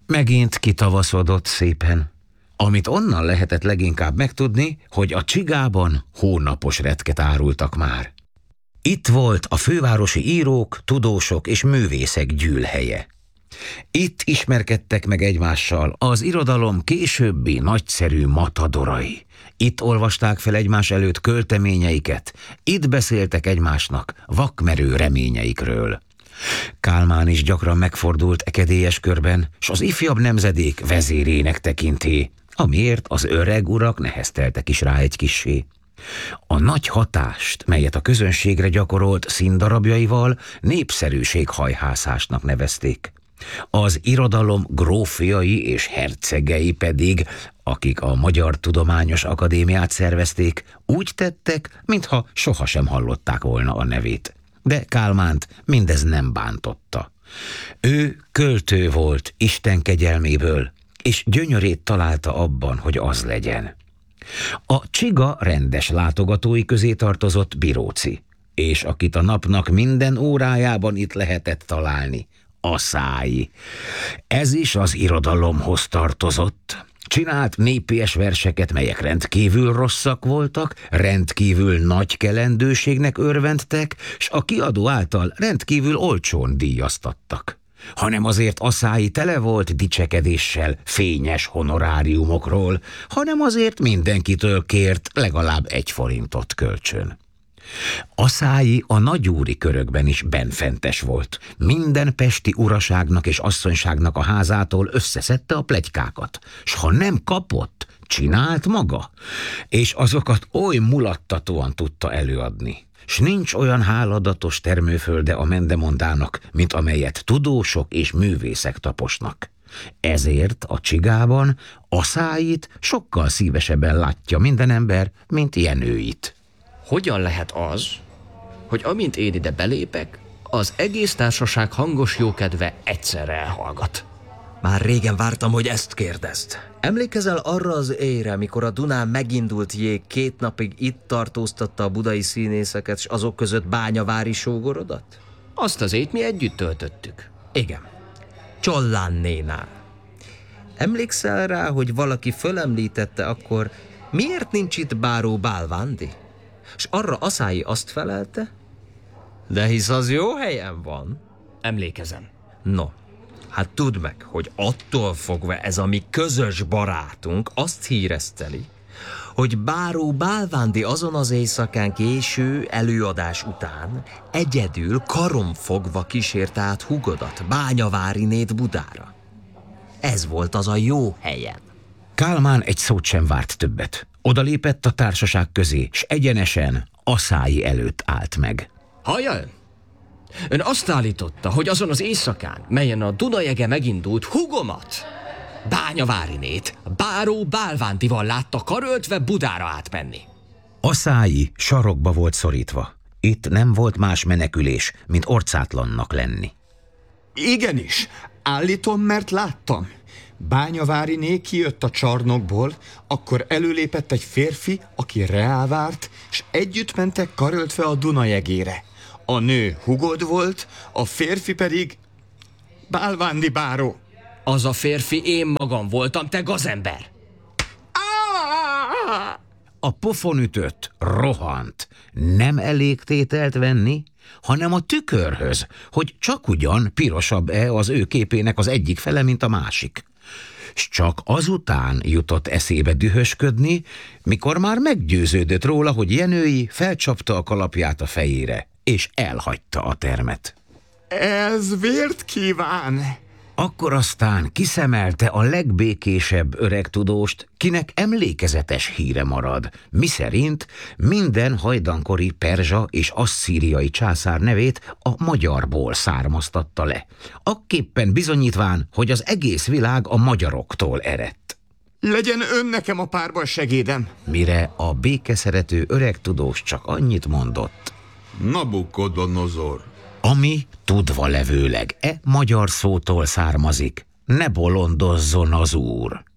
Megint kitavaszodott szépen. Amit onnan lehetett leginkább megtudni, hogy a Csigában hónapos retket árultak már. Itt volt a fővárosi írók, tudósok és művészek gyűlhelye. Itt ismerkedtek meg egymással az irodalom későbbi nagyszerű matadorai. Itt olvasták fel egymás előtt költeményeiket, itt beszéltek egymásnak vakmerő reményeikről. Kálmán is gyakran megfordult ekedélyes körben, s az ifjabb nemzedék vezérének tekinti, amiért az öreg urak nehezteltek is rá egy kissé. A nagy hatást, melyet a közönségre gyakorolt színdarabjaival népszerűséghajhászásnak nevezték. Az irodalom grófjai és hercegei pedig, akik a Magyar Tudományos Akadémiát szervezték, úgy tettek, mintha sohasem hallották volna a nevét. De Kálmánt mindez nem bántotta. Ő költő volt Isten kegyelméből, és gyönyörét találta abban, hogy az legyen. A Csiga rendes látogatói közé tartozott Biróczy, és akit a napnak minden órájában itt lehetett találni, Aszályi. Ez is az irodalomhoz tartozott. Csinált népies verseket, melyek rendkívül rosszak voltak, rendkívül nagy kelendőségnek örvendtek, s a kiadó által rendkívül olcsón díjaztattak. Hanem azért Aszályi tele volt dicsekedéssel, fényes honoráriumokról, hanem azért mindenkitől kért legalább 1 forintot kölcsön. Aszályi a nagyúri körökben is benfentes volt. Minden pesti uraságnak és asszonyságnak a házától összeszedte a pletykákat, s ha nem kapott, csinált maga, és azokat oly mulattatóan tudta előadni. S nincs olyan háladatos termőfölde a Mendemondának, mint amelyet tudósok és művészek taposnak. Ezért a Csigában Aszályit sokkal szívesebben látja minden ember, mint Jenőit. Hogyan lehet az, hogy amint én ide belépek, az egész társaság hangos jókedve egyszerre elhallgat? Már régen vártam, hogy ezt kérdezd. Emlékezel arra az éjre, mikor a Dunán megindult jég 2 napig itt tartóztatta a budai színészeket, s azok között bányavári sógorodat? Azt az ét mi együtt töltöttük. Igen. Csollán nénál. Emlékszel rá, hogy valaki fölemlítette akkor, miért nincs itt báró Bálvándi? S arra Aszályi azt felelte, de hisz az jó helyen van. Emlékezem. No, hát tudd meg, hogy attól fogva ez a mi közös barátunk azt híreszteli, hogy báró Bálvándi azon az éjszakán késő előadás után egyedül karon fogva kísérte át húgodat, Bányavárinét Budára. Ez volt az a jó helyen. Kálmán egy szót sem várt többet. Odalépett a társaság közé, s egyenesen Aszályi előtt állt meg. Hallja ön? Ön azt állította, hogy azon az éjszakán, melyen a Dunajege megindult, húgomat, Bányavárinét, báró Bálvándival látta karöltve Budára átmenni. Aszályi sarokba volt szorítva. Itt nem volt más menekülés, mint orcátlannak lenni. Igenis, állítom, mert láttam. Bányaváriné kijött a csarnokból, akkor előlépett egy férfi, aki reávárt, s együtt mentek karöltve a Dunajegére. A nő hugod volt, a férfi pedig Bálvándi báró. Az a férfi én magam voltam, te gazember! A pofon ütött, rohant. Nem elég tételt venni, hanem a tükörhöz, hogy csak ugyan pirosabb-e az ő képének az egyik fele, mint a másik. S csak azután jutott eszébe dühösködni, mikor már meggyőződött róla, hogy Jenői felcsapta a kalapját a fejére, és elhagyta a termet. Ez vért kíván! Akkor aztán kiszemelte a legbékésebb öreg tudóst, kinek emlékezetes híre marad, miszerint minden hajdankori perzsa és asszíriai császár nevét a magyarból származtatta le, akképpen bizonyítván, hogy az egész világ a magyaroktól eredt. Legyen ön nekem a párban segédem! Mire a békeszerető öreg tudós csak annyit mondott: Nabukodonozor. Ami tudva levőleg magyar szótól származik, ne bolondozzon az úr.